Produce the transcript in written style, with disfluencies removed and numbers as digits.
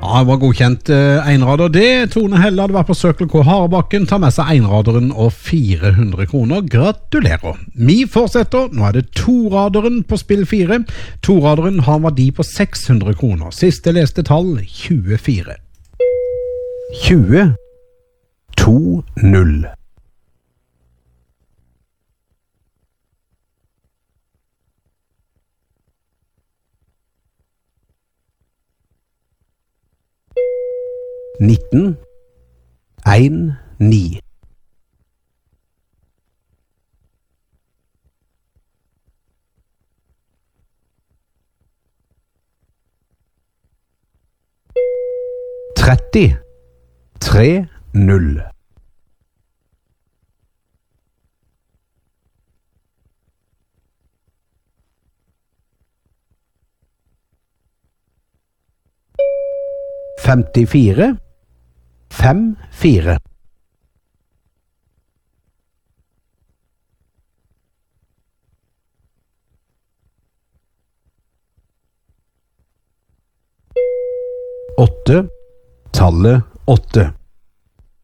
Ja, det var godkjent enrader det. Tone Helle hadde vært på Circle K Harebakken, tar med seg enraderen og 400 kroner. Gratulerer. Vi fortsetter. Nå er det toraderen på spill 4. Toraderen har en verdi på 600 kroner. Siste leste tall 24. 20 2 0 19 1 9 30 3 0 54 5 4 8 tallet 8